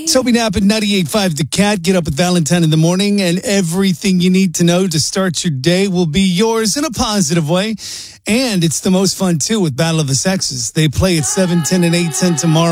Toby Knapp at 98.5 The Cat. Get up with Valentine in the morning, and everything you need to know to start your day will be yours in a positive way. And it's the most fun, too, with Battle of the Sexes. They play at 7:10 and 8:10 tomorrow.